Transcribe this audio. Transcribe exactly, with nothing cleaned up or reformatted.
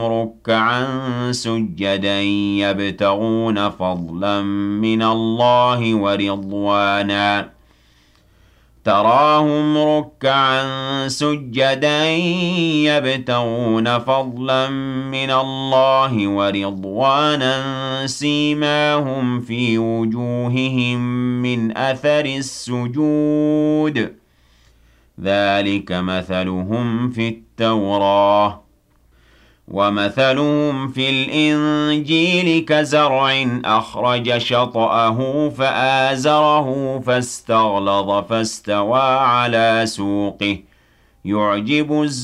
رُكَّعًا سُجَّدًا يَبْتَغُونَ فَضْلًا مِّنَ اللَّهِ وَرِضْوَانًا تَرَاهُمْ رُكَّعًا سُجَّدًا يَبْتَغُونَ فَضْلًا مِّنَ اللَّهِ وَرِضْوَانًا سِيمَاهُمْ فِي وُجُوهِهِم مِّنْ أَثَرِ السُّجُودِ ذَٰلِكَ مَثَلُهُمْ فِي التَّوْرَاةِ ۚ وَمَثَلُهُمْ فِي الْإِنجِيلِ كَزَرْعٍ أَخْرَجَ شَطْأَهُ فَآزَرَهُ فَاسْتَغْلَظَ فَاسْتَوَىٰ عَلَىٰ سُوقِهِ يُعْجِبُ